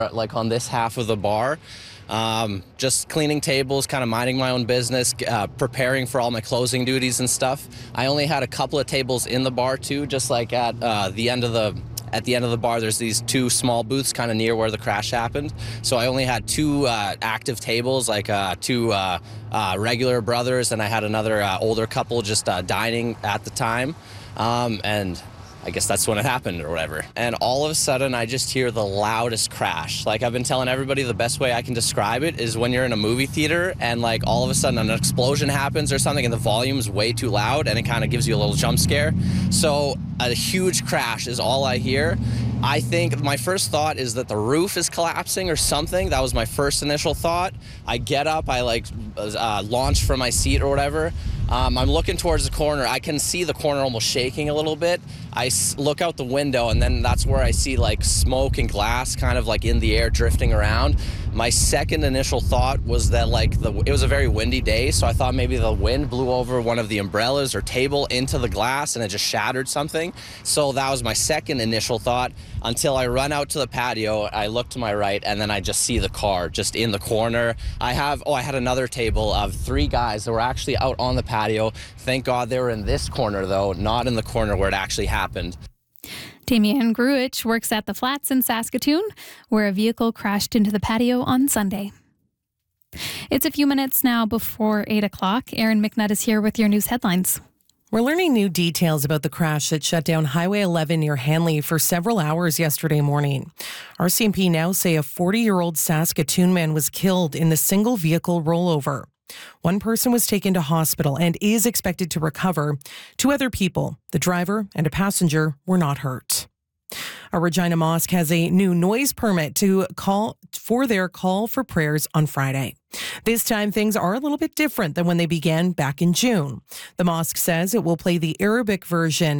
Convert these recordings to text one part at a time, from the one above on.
like on this half of the bar. Just cleaning tables, kind of minding my own business, preparing for all my closing duties and stuff. I only had a couple of tables in the bar too, just like at the end of the bar, there's these two small booths kind of near where the crash happened. So I only had two active tables, like two regular brothers, and I had another older couple just dining at the time. And I guess that's when it happened or whatever. And all of a sudden, I just hear the loudest crash. Like I've been telling everybody, the best way I can describe it is when you're in a movie theater and like all of a sudden an explosion happens or something and the volume's way too loud and it kind of gives you a little jump scare. So a huge crash is all I hear. I think my first thought is that the roof is collapsing or something. That was my first initial thought. I get up, I launch from my seat or whatever. I'm looking towards the corner. I can see the corner almost shaking a little bit. I look out the window and then that's where I see like smoke and glass kind of like in the air drifting around. My second initial thought was that it was a very windy day, so I thought maybe the wind blew over one of the umbrellas or table into the glass and it just shattered something. So that was my second initial thought until I run out to the patio. I look to my right and then I just see the car just in the corner. I had another table of 3 guys that were actually out on the patio. Thank God they were in this corner though, not in the corner where it actually happened. Damien Gruich works at the Flats in Saskatoon, where a vehicle crashed into the patio on Sunday. It's a few minutes now before 8 o'clock. Erin McNutt is here with your news headlines. We're learning new details about the crash that shut down Highway 11 near Hanley for several hours yesterday morning. RCMP now say a 40-year-old Saskatoon man was killed in the single vehicle rollover. One person was taken to hospital and is expected to recover. 2 other people, the driver and a passenger, were not hurt. A Regina mosque has a new noise permit to call for their call for prayers on Friday. This time, things are a little bit different than when they began back in June. The mosque says it will play the Arabic version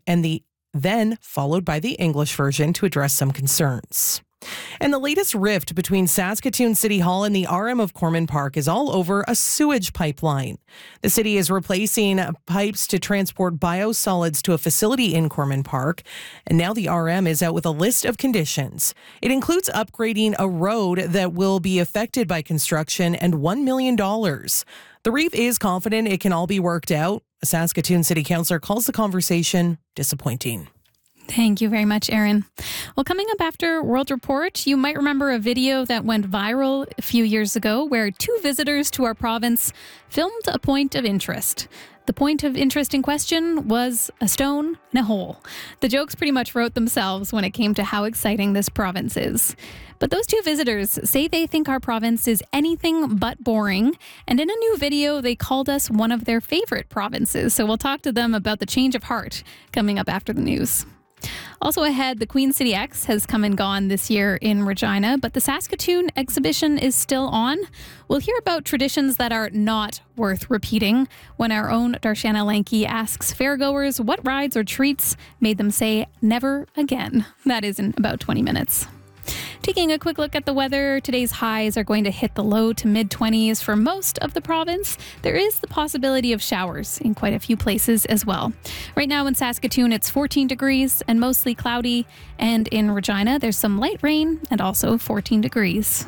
then followed by the English version to address some concerns. And the latest rift between Saskatoon City Hall and the RM of Corman Park is all over a sewage pipeline. The city is replacing pipes to transport biosolids to a facility in Corman Park, and now the RM is out with a list of conditions. It includes upgrading a road that will be affected by construction and $1 million. The REEF is confident it can all be worked out. A Saskatoon City Councillor calls the conversation disappointing. Thank you very much, Erin. Well, coming up after World Report, you might remember a video that went viral a few years ago where 2 visitors to our province filmed a point of interest. The point of interest in question was a stone in a hole. The jokes pretty much wrote themselves when it came to how exciting this province is. But those 2 visitors say they think our province is anything but boring. And in a new video, they called us one of their favorite provinces. So we'll talk to them about the change of heart coming up after the news. Also ahead, the Queen City X has come and gone this year in Regina, but the Saskatoon exhibition is still on. We'll hear about traditions that are not worth repeating when our own Darshana Lanky asks fairgoers what rides or treats made them say never again. That is in about 20 minutes. Taking a quick look at the weather, today's highs are going to hit the low to mid-20s for most of the province. There is the possibility of showers in quite a few places as well. Right now in Saskatoon, it's 14 degrees and mostly cloudy. And in Regina, there's some light rain and also 14 degrees.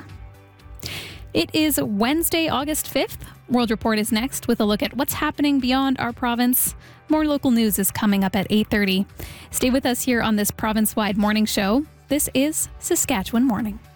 It is Wednesday, August 5th. World Report is next with a look at what's happening beyond our province. More local news is coming up at 8:30. Stay with us here on this province-wide morning show. This is Saskatchewan Morning.